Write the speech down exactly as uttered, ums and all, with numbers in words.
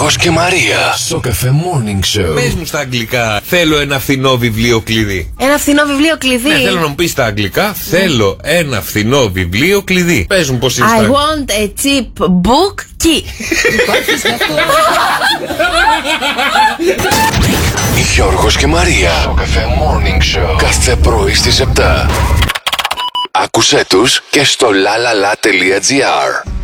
Γιώργος και Μαρία στο Cafe Morning Show. Πες μου στα αγγλικά, θέλω ένα φθηνό βιβλίο κλειδί. Ένα φθηνό βιβλίο κλειδί. Ναι, θέλω να μου πεις στα αγγλικά, θέλω ένα φθηνό βιβλίο κλειδί. Πες μου πώς είναι. I want a cheap book key. Γιώργος και Μαρία στο Cafe Morning Show. Κάθε πρωί στις επτά. Άκουσέ τους και στο lalala.gr.